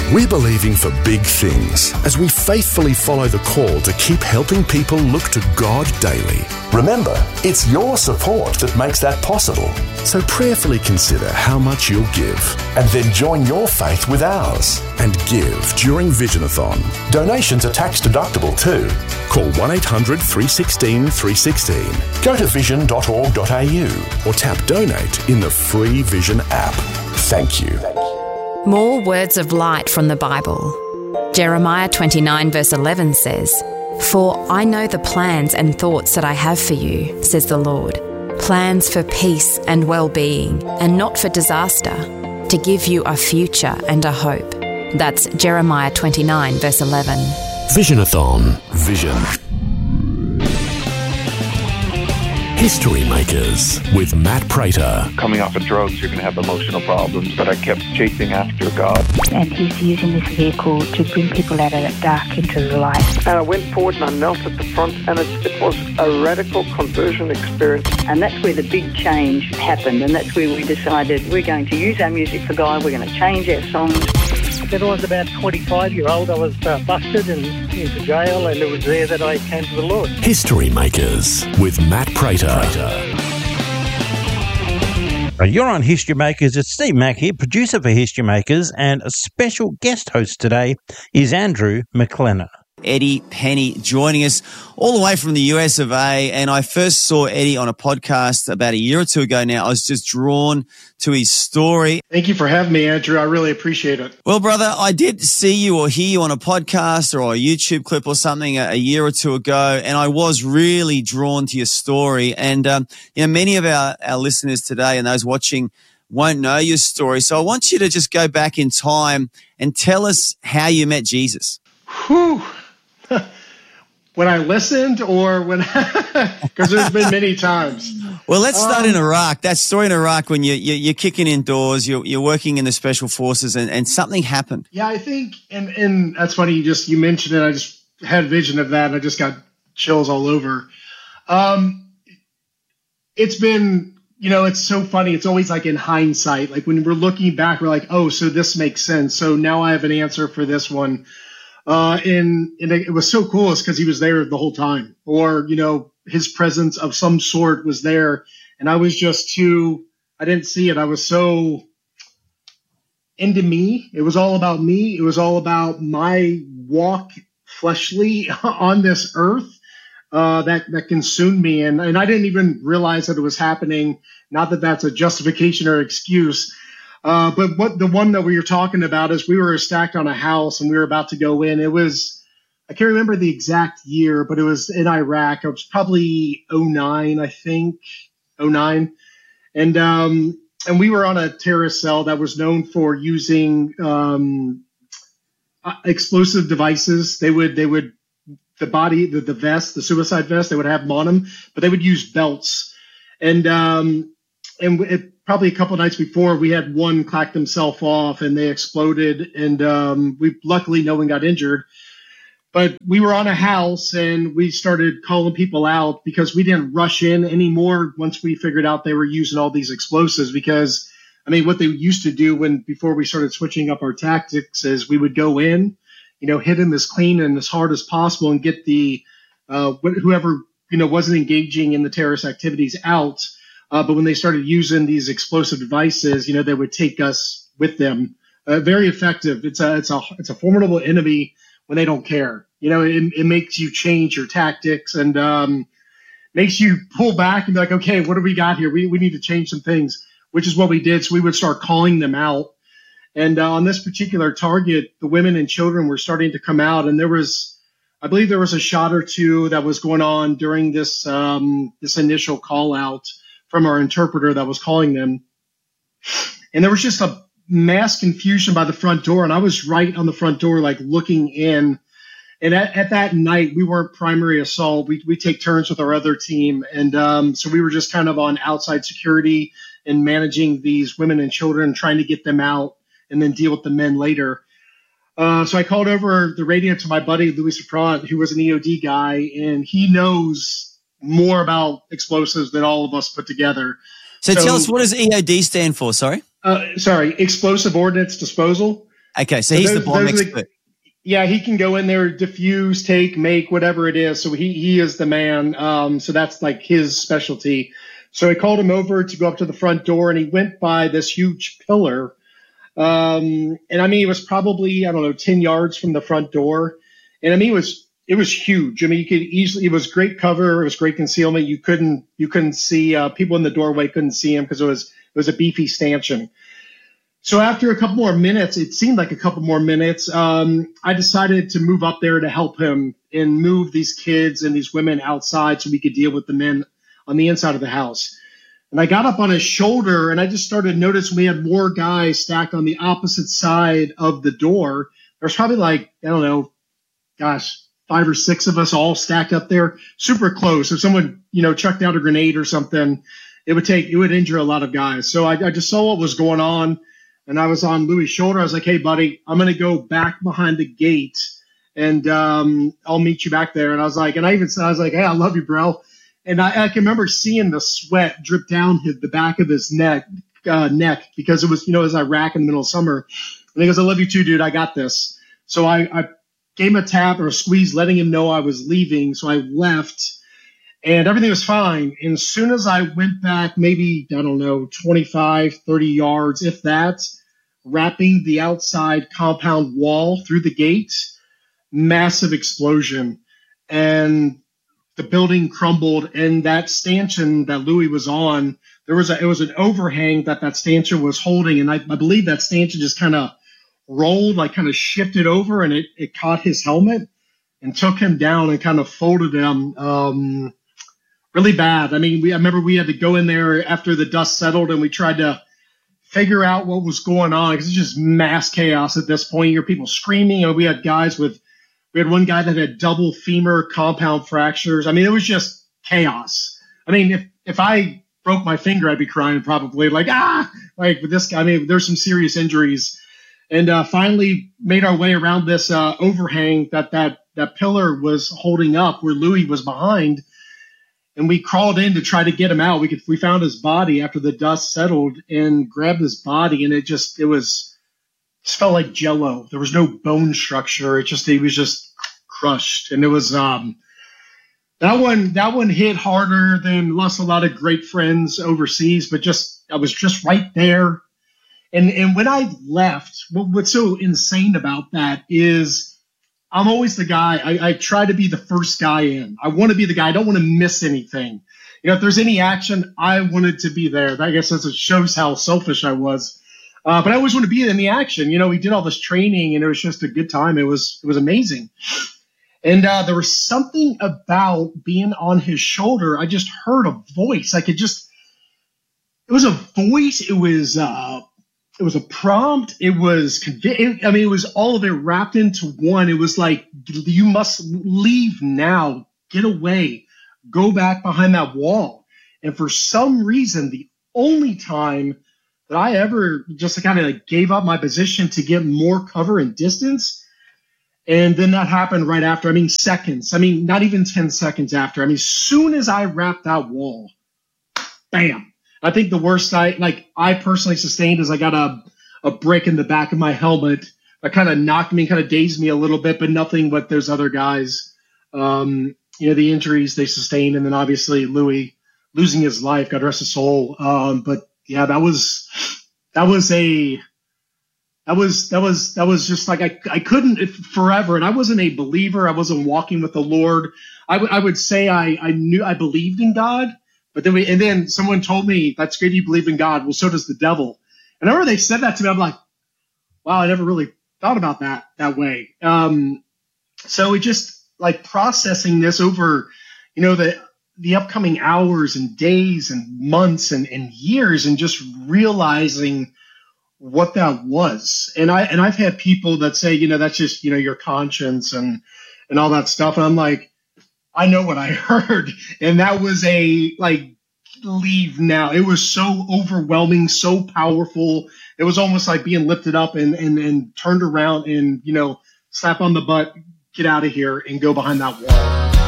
We're believing for big things as we faithfully follow the call to keep helping people look to God daily. Remember, it's your support that makes that possible. So prayerfully consider how much you'll give and then join your faith with ours and give during Visionathon. Donations are tax deductible too. Call 1-800-316-316. Go to vision.org.au or tap donate in the free Vision app. Thank you. More words of light from the Bible. Jeremiah 29 verse 11 says, "For I know the plans and thoughts that I have for you, says the Lord, plans for peace and well-being, and not for disaster, to give you a future and a hope." That's Jeremiah 29 verse 11. Visionathon. Vision. History Makers with Matt Prater. Coming off of drugs, you're going to have emotional problems, but I kept chasing after God. And he's using this vehicle to bring people out of that dark into the light. And I went forward and I knelt at the front, and it was a radical conversion experience. And that's where the big change happened, and that's where we decided we're going to use our music for God, we're going to change our songs. When I was about 25-year-old, I was busted and into jail, and it was there that I came to the Lord. History Makers with Matt Prater. You're on History Makers. It's Steve Mack here, producer for History Makers, and a special guest host today is Andrew McLennan. Eddie Penny joining us all the way from the US of A. And I first saw Eddie on a podcast about a year or two ago now. I was just drawn to his story. Thank you for having me, Andrew. I really appreciate it. Well, brother, I did see you or hear you on a podcast or a YouTube clip or something a year or two ago, and I was really drawn to your story. And, many of our listeners today and those watching won't know your story. So I want you to just go back in time and tell us how you met Jesus. Whew. When I listened or when, because there's been many times. Well, let's start in Iraq. That story in Iraq when you're kicking indoors, you're working in the special forces and something happened. Yeah, I think, and that's funny. You mentioned it. I just had a vision of that and I just got chills all over. It's been, it's so funny. It's always like in hindsight, like when we're looking back, we're like, oh, so this makes sense. So now I have an answer for this one. And it was so cool is because he was there the whole time, or, his presence of some sort was there. And I was just I didn't see it. I was so into me. It was all about me. It was all about my walk fleshly on this earth, that consumed me. And I didn't even realize that it was happening. Not that that's a justification or excuse. But what the one that we were talking about is we were stacked on a house and we were about to go in. It was, I can't remember the exact year, but it was in Iraq. It was probably 2009, I think, 2009. And we were on a terrorist cell that was known for using explosive devices. They would the vest, the suicide vest, they would have them on them, but they would use belts. And probably a couple of nights before, we had one clack themselves off and they exploded. And we luckily no one got injured. But we were on a house and we started calling people out because we didn't rush in anymore once we figured out they were using all these explosives. Because, what they used to do before we started switching up our tactics is we would go in, hit them as clean and as hard as possible and get the whoever, wasn't engaging in the terrorist activities out. But when they started using these explosive devices, they would take us with them. Very effective. It's a formidable enemy when they don't care. It makes you change your tactics and makes you pull back and be like, okay, what do we got here? We need to change some things, which is what we did. So we would start calling them out. And on this particular target, the women and children were starting to come out. And I believe there was a shot or two that was going on during this initial call out from our interpreter that was calling them. And there was just a mass confusion by the front door. And I was right on the front door, like looking in. And at that night, we weren't primary assault. We take turns with our other team. And so we were just kind of on outside security and managing these women and children, trying to get them out and then deal with the men later. So I called over the radio to my buddy, Louis Suprat, who was an EOD guy, and he knows more about explosives than all of us put together. So tell us, what does EOD stand for? Sorry? Explosive Ordnance Disposal. Okay, so he's the bomb expert. Yeah, he can go in there, diffuse, take, make, whatever it is. So he is the man. So that's like his specialty. So I called him over to go up to the front door, and he went by this huge pillar. And I mean, it was probably, 10 yards from the front door. And I mean, it was huge. I mean, you could easily, it was great cover. It was great concealment. You couldn't see, people in the doorway couldn't see him because it was a beefy stanchion. So after a couple more minutes, it seemed like a couple more minutes, I decided to move up there to help him and move these kids and these women outside so we could deal with the men on the inside of the house. And I got up on his shoulder, and I just started noticing we had more guys stacked on the opposite side of the door. There's probably like, 5 or 6 of us all stacked up there, super close. If someone, chucked out a grenade or something, it would injure a lot of guys. So I just saw what was going on, and I was on Louis' shoulder. I was like, hey, buddy, I'm going to go back behind the gate, and I'll meet you back there. And I was like, hey, I love you, bro. And I can remember seeing the sweat drip down the back of his neck because it was, it was Iraq in the middle of summer. And he goes, I love you too, dude. I got this. So I gave him a tap or a squeeze, letting him know I was leaving. So I left, and everything was fine. And as soon as I went back, maybe, 25, 30 yards, if that, wrapping the outside compound wall through the gate, massive explosion. And the building crumbled, and that stanchion that Louis was on, it was an overhang that stanchion was holding, and I believe that stanchion just kind of rolled, like kind of shifted over, and it caught his helmet and took him down and kind of folded him really bad. I mean, I remember we had to go in there after the dust settled, and we tried to figure out what was going on because it's just mass chaos at this point. You hear people screaming, and we had one guy that had double femur compound fractures. I mean, it was just chaos. I mean, if I broke my finger, I'd be crying probably like with this guy. I mean, there's some serious injuries. And finally made our way around this overhang that pillar was holding up where Louis was behind. And we crawled in to try to get him out. We found his body after the dust settled and grabbed his body. And it felt like Jell-O. There was no bone structure. He was just crushed. And it was that one hit harder than lost a lot of great friends overseas, but I was just right there. And when I left, what's so insane about that is I'm always the guy. I try to be the first guy in. I want to be the guy. I don't want to miss anything. If there's any action, I wanted to be there. I guess it shows how selfish I was. But I always want to be in the action. We did all this training, and it was just a good time. It was amazing. And there was something about being on his shoulder. I just heard a voice. It was a voice. It was a prompt. It was, it was all of it wrapped into one. It was like, you must leave now, get away, go back behind that wall. And for some reason, the only time that I ever just kind of gave up my position to get more cover and distance. And then that happened right after. Seconds. Not even 10 seconds after. Soon as I wrapped that wall, bam. I think the worst I personally sustained is I got a brick in the back of my helmet. That kind of knocked me, kind of dazed me a little bit, but nothing but those other guys. The injuries they sustained, and then obviously Louis losing his life, God rest his soul. But yeah, that was just like I couldn't forever, and I wasn't a believer. I wasn't walking with the Lord. I would say I believed in God. But then someone told me, that's good, you believe in God. Well, so does the devil. And I remember they said that to me. I'm like, wow, I never really thought about that way. So it just like processing this over, the upcoming hours and days and months and years, and just realizing what that was. And I've had people that say, that's just, your conscience and all that stuff. And I'm like, I know what I heard. And that was leave now. It was so overwhelming, so powerful. It was almost like being lifted up and turned around and, slap on the butt, get out of here and go behind that wall.